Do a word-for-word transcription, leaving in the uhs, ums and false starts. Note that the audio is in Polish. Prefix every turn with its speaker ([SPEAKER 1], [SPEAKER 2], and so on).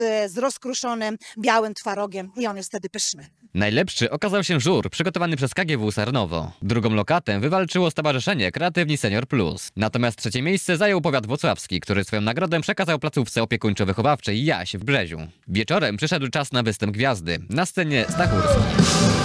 [SPEAKER 1] e, z rozkruszonym, białym twarogiem i on jest wtedy pyszny.
[SPEAKER 2] Najlepszy okazał się żur, przygotowany przez K G W Sarnowo. Drugą lokatę wywalczyło Stowarzyszenie Kreatywni Senior Plus. Natomiast trzecie miejsce zajął powiat włocławski, który swoją nagrodę przekazał placówce opiekuńczo-wychowawczej Jaś w Brzeziu. Wieczorem przyszedł czas na występ gwiazdy. Na scenie Stachurski.